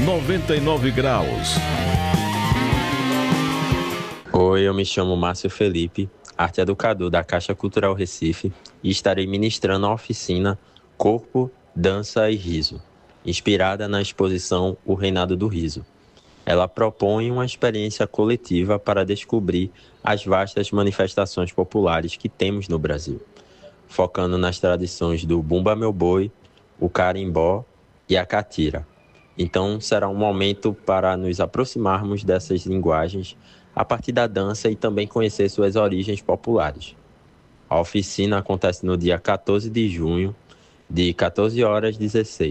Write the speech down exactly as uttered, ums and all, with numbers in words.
noventa e nove graus. Oi, eu me chamo Márcio Felipe, arte educador da Caixa Cultural Recife, e estarei ministrando a oficina Corpo, Dança e Riso, inspirada na exposição O Reinado do Riso. Ela propõe uma experiência coletiva para descobrir as vastas manifestações populares que temos no Brasil, focando nas tradições do Bumba Meu Boi, o Carimbó e a Catira. Então, será um momento para nos aproximarmos dessas linguagens a partir da dança e também conhecer suas origens populares. A oficina acontece no dia quatorze de junho, de quatorze horas às dezesseis.